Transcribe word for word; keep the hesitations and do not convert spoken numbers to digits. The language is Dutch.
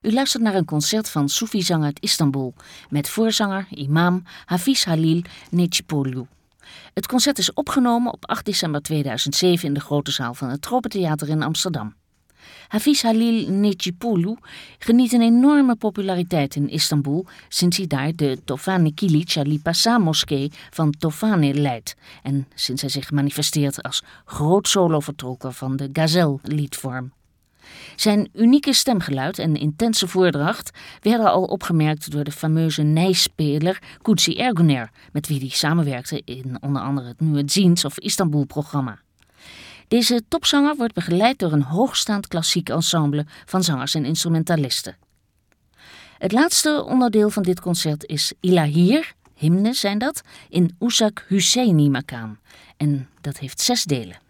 U luistert naar een concert van Soefi-zang uit Istanbul met voorzanger, imam Hafiz Halil Necipoglu. Het concert is opgenomen op acht december tweeduizend zeven in de grote zaal van het Tropentheater in Amsterdam. Hafiz Halil Necipoglu geniet een enorme populariteit in Istanbul sinds hij daar de Tofane Kiliç Ali Paşa moskee van Tofane leidt en sinds hij zich manifesteert als groot solovertolker van de gazel-liedvorm. Zijn unieke stemgeluid en intense voordracht werden al opgemerkt door de fameuze nijspeler Kutsi Erguner, met wie hij samenwerkte in onder andere het Muezzins of Istanbul-programma. Deze topzanger wordt begeleid door een hoogstaand klassiek ensemble van zangers en instrumentalisten. Het laatste onderdeel van dit concert is Ilahir, hymnen zijn dat, in Usak Hüseyni Makam. En dat heeft zes delen.